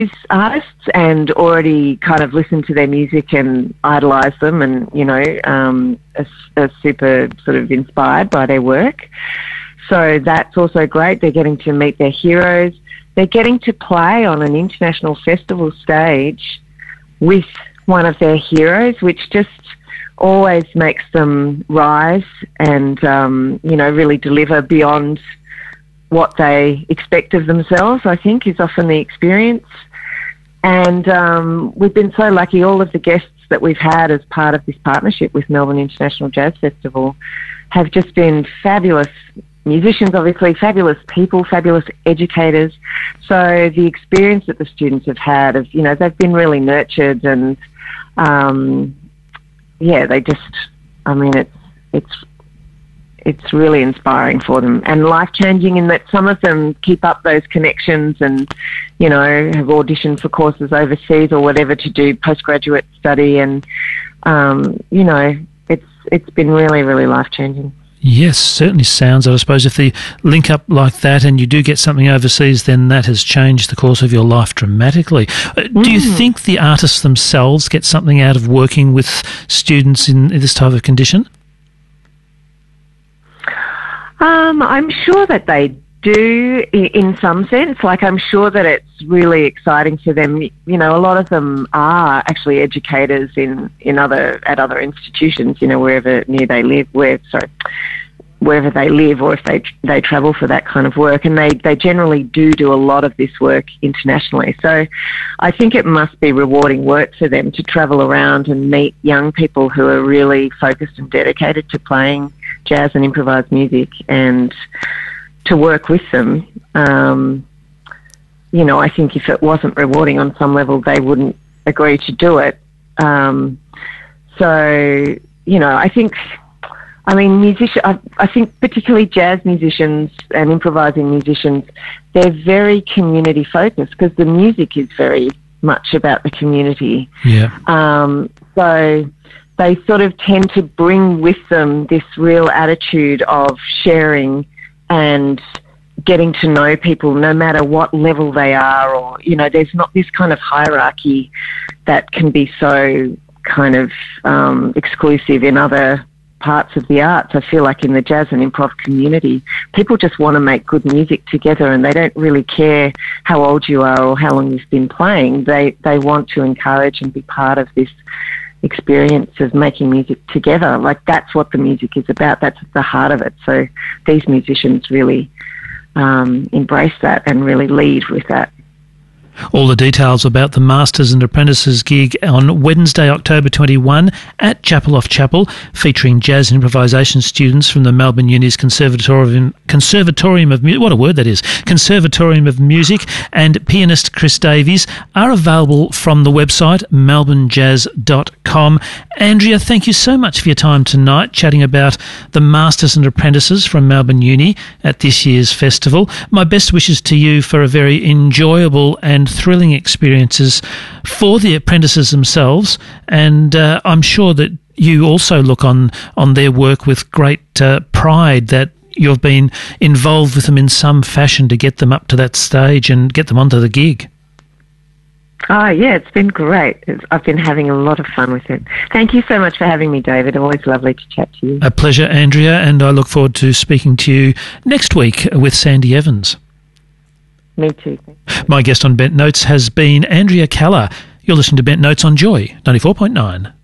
artists and already kind of listen to their music and idolise them and, are super sort of inspired by their work. So that's also great. They're getting to meet their heroes. They're getting to play on an international festival stage with one of their heroes, which just always makes them rise and, really deliver beyond what they expect of themselves, I think, is often the experience. And we've been so lucky. All of the guests that we've had as part of this partnership with Melbourne International Jazz Festival have just been fabulous musicians, obviously, fabulous people, fabulous educators. So the experience that the students have had of, they've been really nurtured and, it's really inspiring for them and life-changing in that some of them keep up those connections and, have auditioned for courses overseas or whatever to do postgraduate study and, it's been really, really life-changing. Yes, certainly sounds. I suppose if they link up like that and you do get something overseas, then that has changed the course of your life dramatically. Do you think the artists themselves get something out of working with students in this type of condition? I'm sure that they do in some sense. Like, I'm sure that it's really exciting for them. A lot of them are actually educators at other institutions, wherever they live, wherever they live, or if they travel for that kind of work. And they generally do a lot of this work internationally. So I think it must be rewarding work for them to travel around and meet young people who are really focused and dedicated to playing jazz and improvised music and to work with them. I think if it wasn't rewarding on some level, they wouldn't agree to do it. I think particularly jazz musicians and improvising musicians, they're very community focused because the music is very much about the community. Yeah. So they sort of tend to bring with them this real attitude of sharing and getting to know people no matter what level they are, or, there's not this kind of hierarchy that can be so kind of exclusive in other parts of the arts. I feel like in the jazz and improv community, people just want to make good music together and they don't really care how old you are or how long you've been playing. They want to encourage and be part of this experience of making music together. Like, that's what the music is about. That's at the heart of it. So these musicians really embrace that and really lead with that. All the details about the Masters and Apprentices gig on Wednesday, October 21 at Chapel Off Chapel, featuring jazz and improvisation students from the Melbourne Uni's Conservatorium of Music, what a word that is, Conservatorium of Music, and pianist Chris Davies, are available from the website melbournejazz.com. Andrea, thank you so much for your time tonight, chatting about the Masters and Apprentices from Melbourne Uni at this year's festival. My best wishes to you for a very enjoyable and thrilling experiences for the apprentices themselves, and I'm sure that you also look on their work with great pride that you've been involved with them in some fashion to get them up to that stage and get them onto the gig. Oh, yeah, it's been great. I've been having a lot of fun with it. Thank you so much for having me, David. Always lovely to chat to you. A pleasure, Andrea, and I look forward to speaking to you next week with Sandy Evans. Me too. My guest on Bent Notes has been Andrea Kaller. You're listening to Bent Notes on Joy 94.9.